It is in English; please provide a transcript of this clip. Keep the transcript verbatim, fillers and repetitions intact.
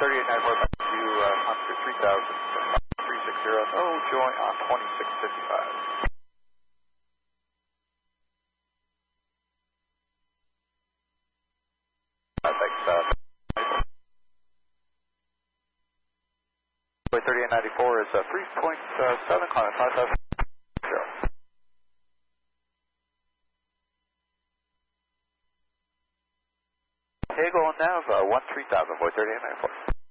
thirty-eight ninety-four, back to you, uh, Oscar three thousand, three six zero, no join on twenty-six fifty-five. Uh, thanks, uh, thirty-eight ninety-four is uh, three point seven, climb five thousand. Hagel and Nav, uh, one three thousand, boy, thirty-eight ninety-four.